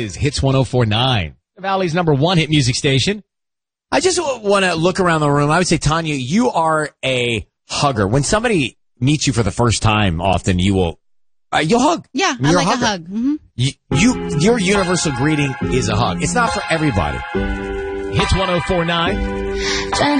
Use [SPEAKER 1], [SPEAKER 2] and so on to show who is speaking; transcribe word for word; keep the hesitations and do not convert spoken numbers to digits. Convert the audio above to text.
[SPEAKER 1] is Hits one oh four point nine, the Valley's number one hit music station. I just want to look around the room. I would say, Tanya, you are a hugger. When somebody meets you for the first time, often you will, uh, you'll hug.
[SPEAKER 2] Yeah,
[SPEAKER 1] You're
[SPEAKER 2] I like
[SPEAKER 1] a,
[SPEAKER 2] a hug. Mm-hmm.
[SPEAKER 1] You, you, your universal greeting is a hug. It's not for everybody. Hits one oh four point nine.